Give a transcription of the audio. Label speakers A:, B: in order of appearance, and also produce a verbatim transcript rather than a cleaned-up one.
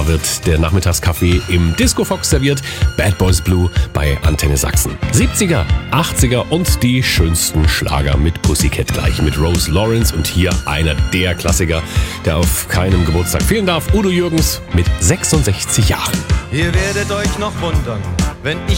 A: Da wird der Nachmittagskaffee im Disco Fox serviert. Bad Boys Blue bei Antenne Sachsen. siebziger, achtziger und die schönsten Schlager mit Pussycat gleich, mit Rose Lawrence. Und hier einer der Klassiker, der auf keinem Geburtstag fehlen darf. Udo Jürgens mit sechsundsechzig Jahren.
B: Ihr werdet euch noch wundern, wenn ich